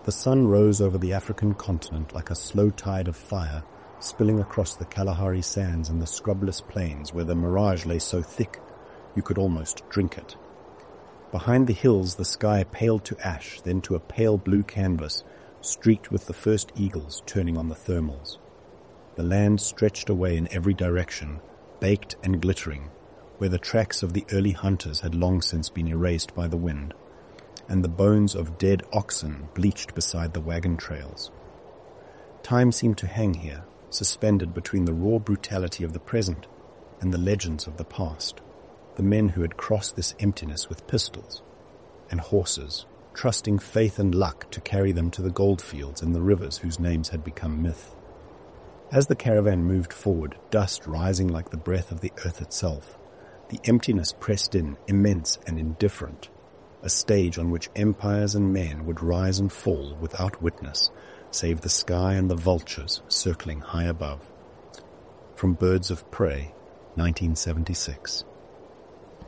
The sun rose over the African continent like a slow tide of fire, spilling across the Kalahari sands and the scrubless plains where the mirage lay so thick you could almost drink it. Behind the hills the sky paled to ash, then to a pale blue canvas, streaked with the first eagles turning on the thermals. The land stretched away in every direction, baked and glittering, where the tracks of the early hunters had long since been erased by the wind, and the bones of dead oxen bleached beside the wagon trails. Time seemed to hang here, suspended between the raw brutality of the present and the legends of the past, the men who had crossed this emptiness with pistols and horses, trusting faith and luck to carry them to the goldfields and the rivers whose names had become myth. As the caravan moved forward, dust rising like the breath of the earth itself, the emptiness pressed in, immense and indifferent, a stage on which empires and men would rise and fall without witness, save the sky and the vultures circling high above. From Birds of Prey, 1976.